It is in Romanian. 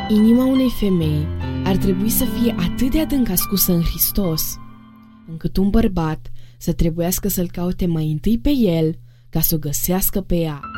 Inima unei femei ar trebui să fie atât de adânc ascusă în Hristos, încât un bărbat să trebuiască să-L caute mai întâi pe El ca să o găsească pe ea.